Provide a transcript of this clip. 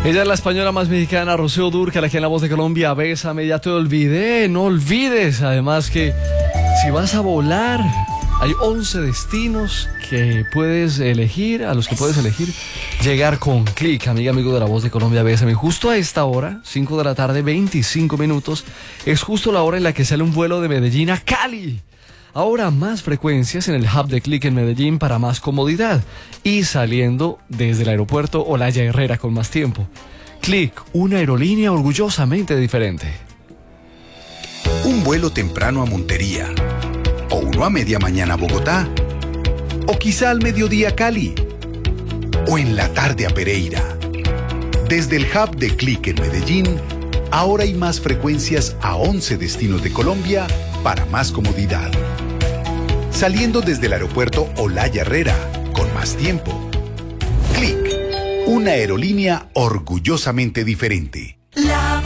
Ella es la española más mexicana, Rocío Dúrcal, aquí en La Voz de Colombia. Bésame, ya te olvidé, no olvides. Además que si vas a volar, hay 11 destinos que puedes elegir, a los que puedes elegir llegar con Click, amigo de La Voz de Colombia. Bésame. Justo a esta hora, 5 de la tarde, 25 minutos, es justo la hora en la que sale un vuelo de Medellín a Cali. Ahora más frecuencias en el hub de Click en Medellín para más comodidad y saliendo desde el aeropuerto Olaya Herrera con más tiempo. Click, una aerolínea orgullosamente diferente. Un vuelo temprano a Montería, o uno a media mañana a Bogotá, o quizá al mediodía a Cali, o en la tarde a Pereira. Desde el hub de Click en Medellín, ahora hay más frecuencias a 11 destinos de Colombia para más comodidad. Saliendo desde el aeropuerto Olaya Herrera, con más tiempo. Click, una aerolínea orgullosamente diferente.